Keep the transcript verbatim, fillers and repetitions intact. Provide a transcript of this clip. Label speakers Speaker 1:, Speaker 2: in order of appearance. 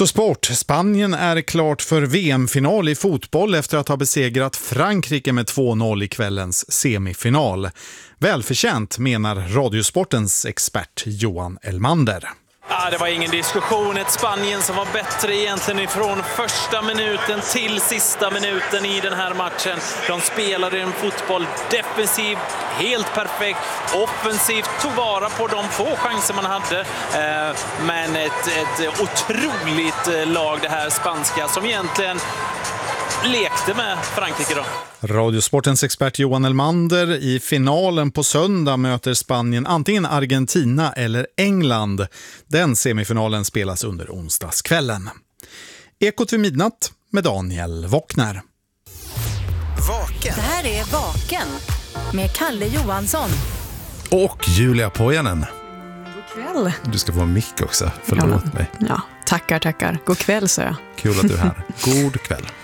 Speaker 1: Så sport. Spanien är klart för V M-final i fotboll efter att ha besegrat Frankrike med två noll i kvällens semifinal. Välförtjänt, menar Radiosportens expert Johan Elmander.
Speaker 2: Ja, det var ingen diskussion. Ett Spanien som var bättre egentligen ifrån första minuten till sista minuten i den här matchen. De spelade en fotboll defensiv, helt perfekt, offensivt, tog vara på de få chanser man hade. Men ett, ett otroligt lag det här spanska som egentligen lekte med Frankrike då.
Speaker 1: Radiosportens expert Johan Elmander. I finalen på söndag möter Spanien antingen Argentina eller England. Den semifinalen spelas under onsdagskvällen. Ekot vid midnatt med Daniel Wockner.
Speaker 3: Vaken. Det här är Vaken med Kalle Johansson.
Speaker 4: Och Julia Pojanen.
Speaker 5: God kväll.
Speaker 4: Du ska få en mick också, förlåt
Speaker 5: ja,
Speaker 4: mig.
Speaker 5: Ja, tackar, tackar. God kväll, så jag.
Speaker 4: Kul att du är här. God kväll.